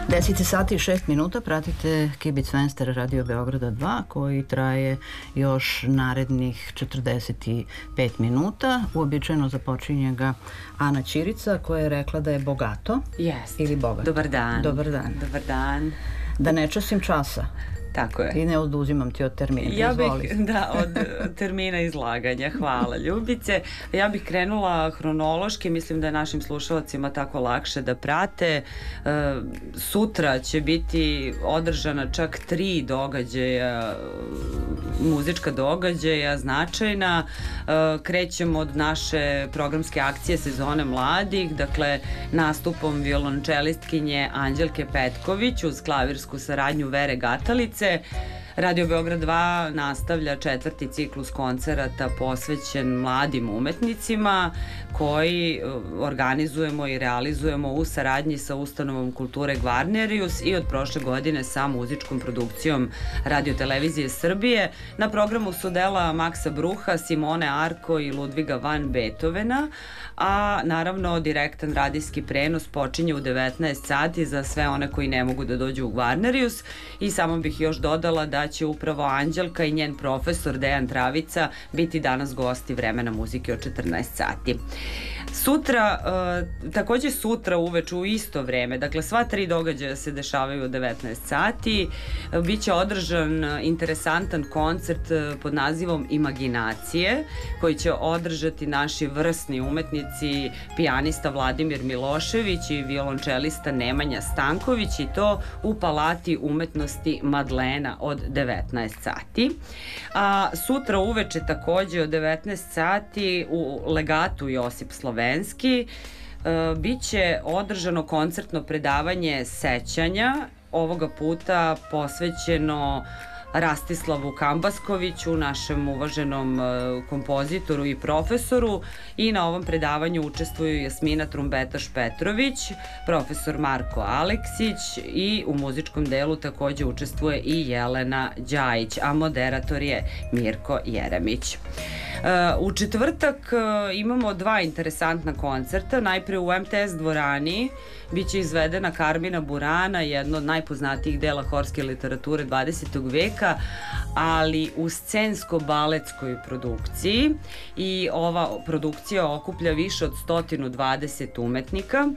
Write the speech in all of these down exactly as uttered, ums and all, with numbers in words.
deset sati i šest minuta, pratite Kibic Venster Radio Beograda dva koji traje još narednih četrdeset pet minuta. Uobičajeno započinje ga Ana Ćirica koja je rekla da je bogato. Jest. Ili bogato. Dobar dan. Dobar dan. Dobar dan. Da ne časim časa. Tako je. I ne oduzimam ti od termina. Ja bih, Izvoli. da, od termina izlaganja. Hvala, Ljubice. Ja bih krenula hronološki, mislim da je našim slušalcima tako lakše da prate. E, sutra će biti održana čak tri događaja, muzička događaja, značajna. E, krećemo od naše programske akcije Sezone mladih, dakle, nastupom violončelistkinje Anđelke Petković uz klavirsku saradnju Vere Gatalice. Radio Beograd dva nastavlja četvrti ciklus koncerata posvećen mladim umetnicima koji organizujemo i realizujemo u saradnji sa ustanovom kulture Gvarnerius i od prošle godine sa muzičkom produkcijom Radio Televizije Srbije. Na programu su dela Maksa Bruha, Simone Arko i Ludviga van Beethovena, a naravno direktan radijski prenos počinje u devetnaest sati za sve one koji ne mogu da dođu u Gvarnerius. I samo bih još dodala da će upravo Anđelka i njen profesor Dejan Travica biti danas gosti Vremena muzike od četrnaest sati. Sutra, uh, takođe sutra uveče u isto vreme, dakle sva tri događaja se dešavaju u devetnaest sati, biće održan interesantan koncert pod nazivom Imaginacije, koji će održati naši vrsni umetnici, pijanista Vladimir Milošević i violončelista Nemanja Stanković, i to u Palati umetnosti Madlena od devetnaest sati. A sutra uveče takođe od devetnaest sati u Legatu Josip Slovenski e, biće održano koncertno predavanje sećanja, ovoga puta posvećeno Rastislavu Kambaskoviću, našem uvaženom kompozitoru i profesoru, i na ovom predavanju učestvuju Jasmina Trumbetaš Petrović, profesor Marko Aleksić, i u muzičkom delu takođe učestvuje i Jelena Đajić, a moderator je Mirko Jeremić. U četvrtak imamo dva interesantna koncerta. Najpre u em te es dvorani biće izvedena Karmina Burana, jedno od najpoznatijih dela horske literature dvadesetog veka, ali u scensko-baletskoj produkciji, i ova produkcija okuplja više od sto dvadeset umetnika.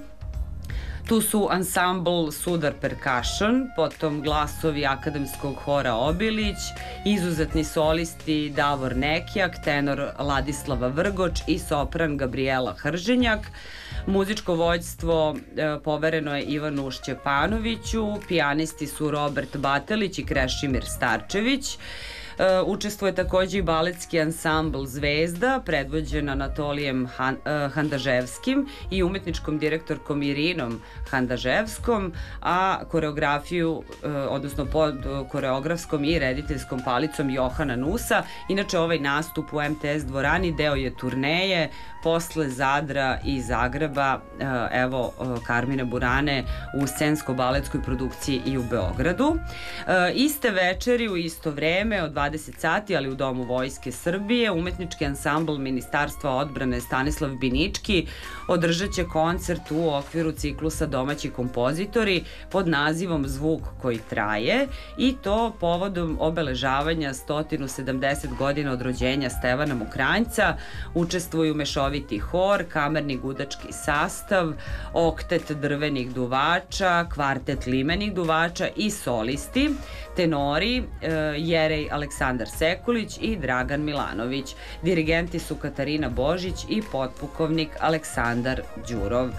Tu su ansambl Sudar Percussion, potom glasovi Akademskog hora Obilić, izuzetni solisti Davor Nekijak, tenor Ladislava Vrgoč i sopran Gabriela Hrženjak. Muzičko vođstvo e, povereno je Ivanu Šćepanoviću, pijanisti su Robert Batelić i Krešimir Starčević. Uh, učestvuje takođe i baletski ansambl Zvezda, predvođen Anatolijem Han, uh, Handaževskim i umetničkom direktorkom Irinom Handaževskom, a koreografiju, uh, odnosno pod koreografskom i rediteljskom palicom Johana Nusa. Inače, ovaj nastup u em te es dvorani deo je turneje posle Zadra i Zagreba, uh, evo uh, Karmine Burane u scensko-baletskoj produkciji i u Beogradu. Uh, iste večeri u isto vreme od dvadeset sati, ali u Domu Vojske Srbije, umetnički ansambl Ministarstva odbrane Stanislav Binički održat će koncert u okviru ciklusa Domaći kompozitori pod nazivom Zvuk koji traje, i to povodom obeležavanja sto sedamdeset godina od rođenja Stevana Mokranjca. Učestvuju mešoviti hor, kamerni gudački sastav, oktet drvenih duvača, kvartet limenih duvača i solisti, tenori e, Jerej Aleksandar Sekulić i Dragan Milanović. Dirigenti su Katarina Božić i potpukovnik Aleksandar Đurov.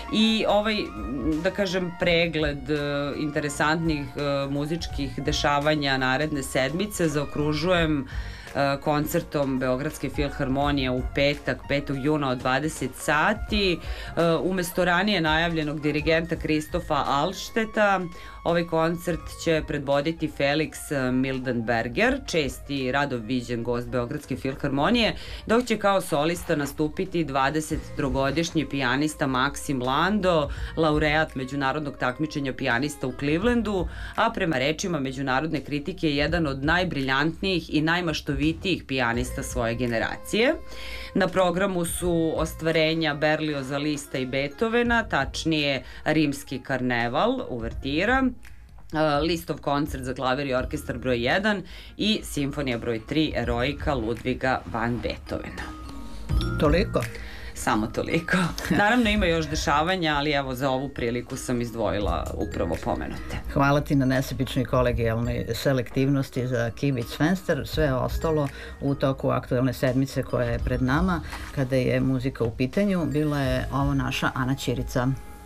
I ovaj, da kažem, pregled e, interesantnih e, muzičkih dešavanja naredne sedmice zaokružujem koncertom Beogradske filharmonije u petak, petog juna od dvadeset sati. Umesto ranije najavljenog dirigenta Kristofa Alšteta, ovaj koncert će predvoditi Felix Mildenberger, česti i rado viđen gost Beogradske filharmonije, dok će kao solista nastupiti dvadesettrogodišnji pijanista Maksim Lando, laureat međunarodnog takmičenja pijanista u Clevelandu, a prema rečima međunarodne kritike jedan od najbriljantnijih i najmaštovitijih najtalentovitijih pijanista svoje generacije. Na programu su ostvarenja Berlioza, Lista i Beethovena, tačnije Rimski karneval, uvertira, Listov koncert za klavir i orkestar broj jedan i Simfonija broj tri Eroika Ludviga van Beethovena. Toliko? Samo toliko. Naravno ima još dešavanja, ali evo za ovu priliku sam izdvojila upravo pomenute. Hvala ti na nesebičnoj kolegijalnoj selektivnosti za Kibic Fenster. Sve ostalo u toku aktuelne sedmice koja je pred nama, kada je muzika u pitanju, bila je ovo naša Ana Ćirica.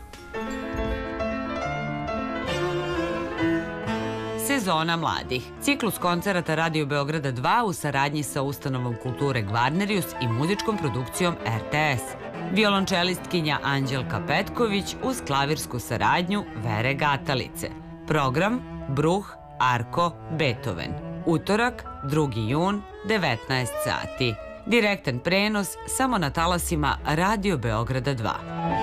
Sezona mladih. Ciklus koncerata Radio Beograda dva u saradnji sa Ustanovom kulture Gvarnerius i muzičkom produkcijom R T S. Violončelistkinja Anđelka Petković uz klavirsku saradnju Vere Gatalice. Program Bruh, Arko, Beethoven. Utorak, drugi jun, devetnaest sati. Direktan prenos samo na talasima Radio Beograda dva.